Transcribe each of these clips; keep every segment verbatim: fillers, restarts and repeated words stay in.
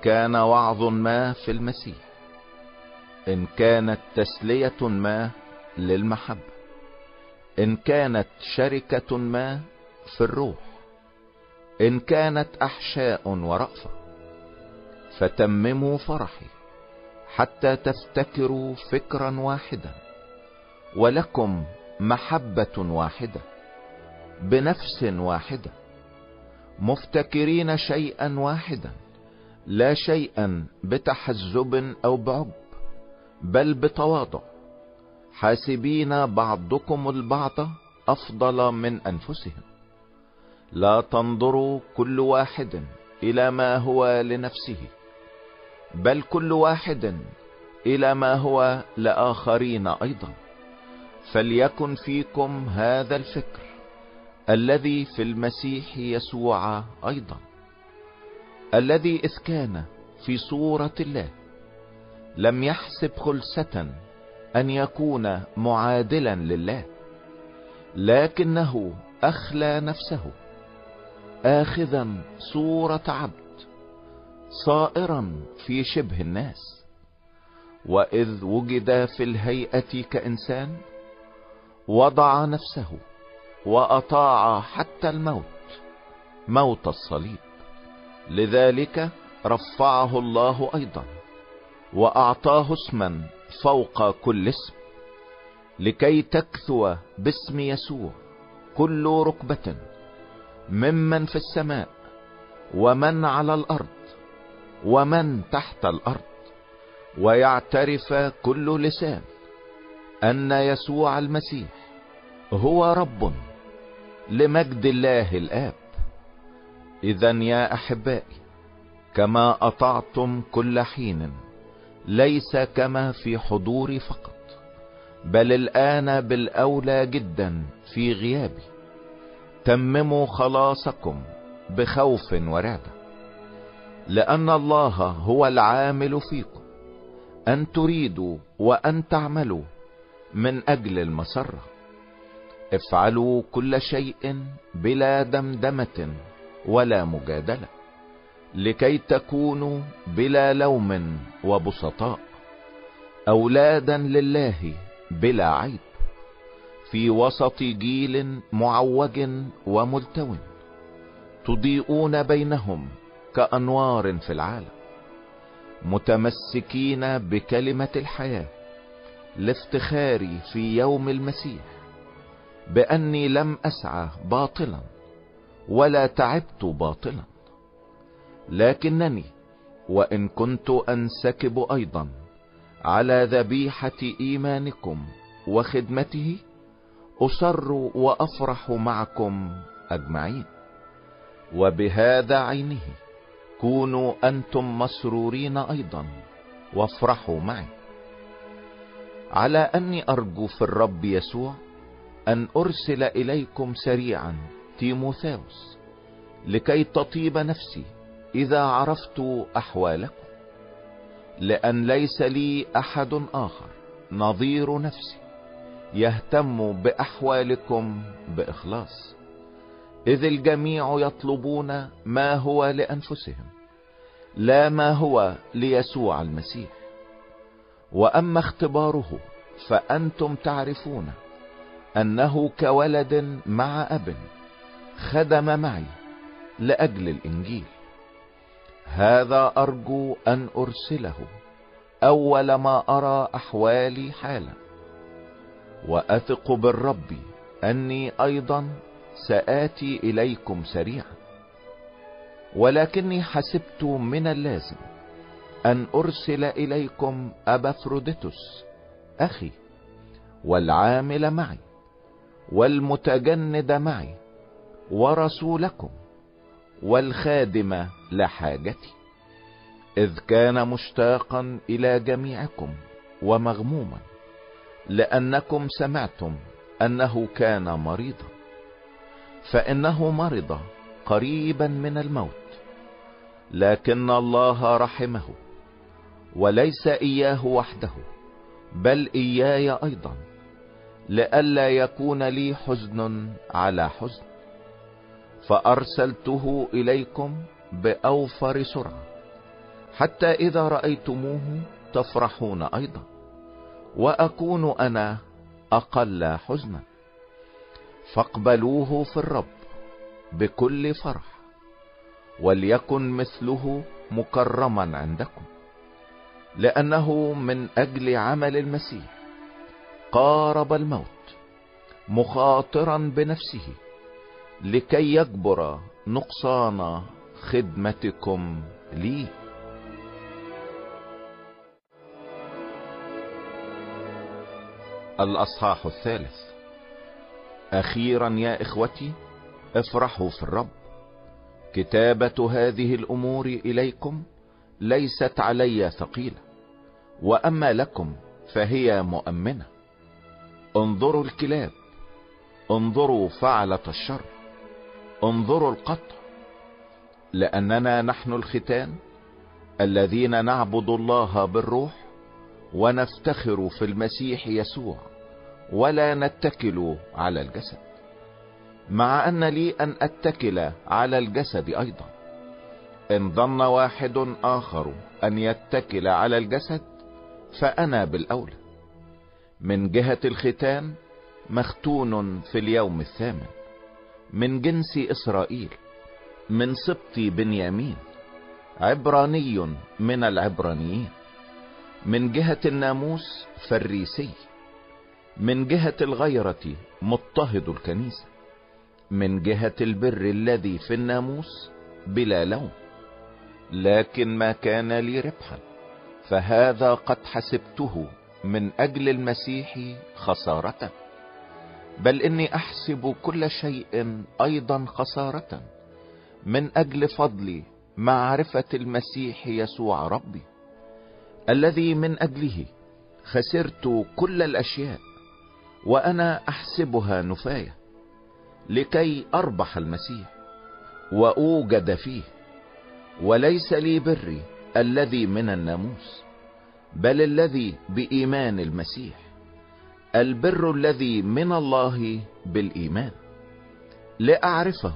كان وعظ ما في المسيح، إن كانت تسلية ما للمحبة، إن كانت شركة ما في الروح، إن كانت أحشاء ورأفة، فتمموا فرحي حتى تفتكروا فكرا واحدا، ولكم محبة واحدة بنفس واحدة، مفتكرين شيئا واحدا، لا شيئا بتحزب أو بعجب، بل بتواضع، حاسبين بعضكم البعض أفضل من أنفسهم. لا تنظروا كل واحد إلى ما هو لنفسه، بل كل واحد إلى ما هو لآخرين أيضا. فليكن فيكم هذا الفكر الذي في المسيح يسوع أيضا، الذي إذ كان في صورة الله لم يحسب خلسة أن يكون معادلا لله، لكنه أخلى نفسه آخذا صورة عبد، صائرا في شبه الناس، وإذ وجد في الهيئة كإنسان وضع نفسه وأطاع حتى الموت، موت الصليب. لذلك رفعه الله أيضا وأعطاه اسما فوق كل اسم، لكي تكثو باسم يسوع كل ركبة ممن في السماء ومن على الأرض ومن تحت الأرض، ويعترف كل لسان أن يسوع المسيح هو رب، لمجد الله الآب. إذن يا أحبائي، كما أطعتم كل حين، ليس كما في حضوري فقط، بل الآن بالأولى جدا في غيابي، تمموا خلاصكم بخوف ورعدة، لأن الله هو العامل فيكم أن تريدوا وأن تعملوا من أجل المسرة. افعلوا كل شيء بلا دمدمة ولا مجادلة، لكي تكونوا بلا لوم وبسطاء، أولادا لله بلا عيب، في وسط جيل معوج وملتو، تضيئون بينهم كأنوار في العالم، متمسكين بكلمة الحياة، لافتخاري في يوم المسيح بأني لم أسعى باطلا ولا تعبت باطلا، لكنني وإن كنت أنسكب أيضا على ذبيحة إيمانكم وخدمته، أسر وأفرح معكم أجمعين. وبهذا عينه كونوا أنتم مسرورين أيضا وافرحوا معي، على أني أرجو في الرب يسوع أن أرسل إليكم سريعا تيموثاوس، لكي تطيب نفسي إذا عرفت أحوالكم، لأن ليس لي أحد آخر نظير نفسي يهتم بأحوالكم بإخلاص، إذ الجميع يطلبون ما هو لأنفسهم، لا ما هو ليسوع المسيح. وأما اختباره فأنتم تعرفون أنه كولد مع أب خدم معي لأجل الإنجيل. هذا أرجو أن أرسله أول ما أرى أحوالي حالا، وأثق بالرب أني أيضا سآتي إليكم سريعا، ولكني حسبت من اللازم أن أرسل إليكم أبافروديتوس أخي، والعامل معي والمتجند معي ورسولكم والخادم لحاجتي، إذ كان مشتاقا إلى جميعكم ومغموما، لأنكم سمعتم أنه كان مريضا، فإنه مرض قريبا من الموت، لكن الله رحمه، وليس إياه وحده بل إياي أيضا، لئلا يكون لي حزن على حزن. فأرسلته إليكم بأوفر سرعة، حتى إذا رأيتموه تفرحون أيضا، وأكون أنا أقل حزنا. فاقبلوه في الرب بكل فرح، وليكن مثله مكرما عندكم، لأنه من أجل عمل المسيح قارب الموت، مخاطرا بنفسه لكي يجبر نقصان خدمتكم لي. الأصحاح الثالث. أخيرا يا إخوتي افرحوا في الرب. كتابة هذه الأمور إليكم ليست علي ثقيلة، وأما لكم فهي مؤمنة. انظروا الكلاب، انظروا فعلة الشر، انظروا القطع، لأننا نحن الختان الذين نعبد الله بالروح ونفتخر في المسيح يسوع، ولا نتكل على الجسد، مع أن لي أن أتكل على الجسد أيضا. إن ظن واحد آخر أن يتكل على الجسد فأنا بالأولى. من جهة الختان مختون في اليوم الثامن، من جنس إسرائيل، من سبط بنيامين، عبراني من العبرانيين. من جهة الناموس فريسي، من جهة الغيرة مضطهد الكنيسة، من جهة البر الذي في الناموس بلا لوم. لكن ما كان لي ربحا فهذا قد حسبته من أجل المسيح خسارة، بل إني أحسب كل شيء أيضا خسارة من أجل فضل معرفة المسيح يسوع ربي، الذي من أجله خسرت كل الأشياء وأنا أحسبها نفاية، لكي أربح المسيح وأوجد فيه، وليس لي بري الذي من الناموس، بل الذي بإيمان المسيح، البر الذي من الله بالإيمان، لأعرفه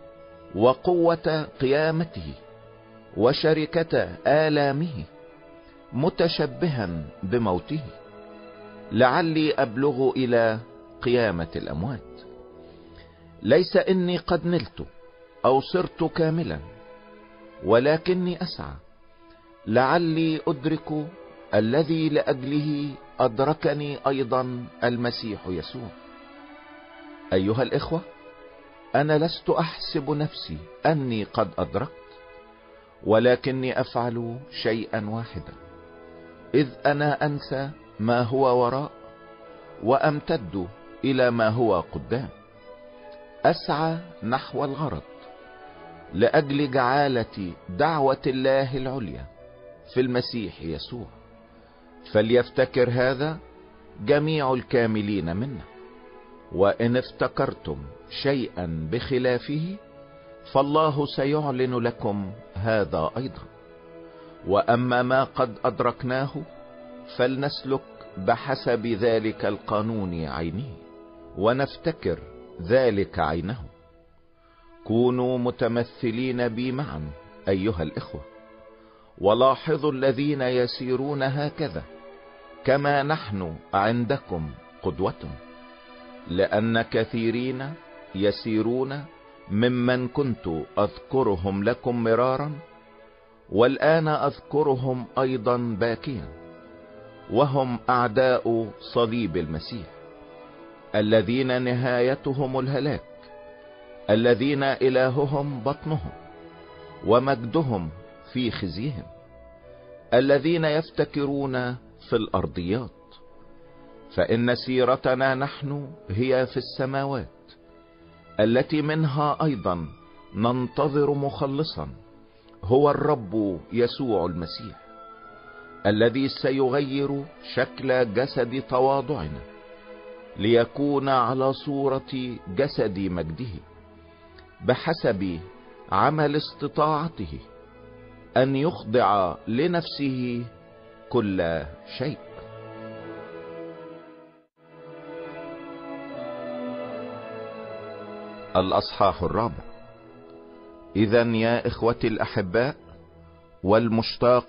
وقوة قيامته وشركة آلامه، متشبها بموته، لعلي أبلغ إلى قيامة الأموات. ليس إني قد نلت أو صرت كاملا، ولكني أسعى لعلي أدرك الذي لأجله أدركني أيضا المسيح يسوع. أيها الإخوة، أنا لست أحسب نفسي أني قد أدركت، ولكني أفعل شيئا واحدا، إذ أنا أنسى ما هو وراء وأمتد إلى ما هو قدام، أسعى نحو الغرض لأجل جعالة دعوة الله العليا في المسيح يسوع. فليفتكر هذا جميع الكاملين منا، وإن افتكرتم شيئا بخلافه فالله سيعلن لكم هذا أيضا. وأما ما قد أدركناه فلنسلك بحسب ذلك القانون عينه، ونفتكر ذلك عينه. كونوا متمثلين بي معا أيها الإخوة، ولاحظوا الذين يسيرون هكذا كما نحن عندكم قدوة، لأن كثيرين يسيرون ممن كنت أذكرهم لكم مرارا، والآن أذكرهم أيضا باكيا، وهم أعداء صليب المسيح، الذين نهايتهم الهلاك، الذين إلههم بطنهم ومجدهم في خزيهم، الذين يفتكرون في الأرضيات. فإن سيرتنا نحن هي في السماوات، التي منها أيضا ننتظر مخلصا، هو الرب يسوع المسيح، الذي سيغير شكل جسد تواضعنا ليكون على صورة جسد مجده، بحسب عمل استطاعته أن يخضع لنفسه كل شيء. الأصحاح الرابع. إذن يا إخوتي الأحباء والمشتاق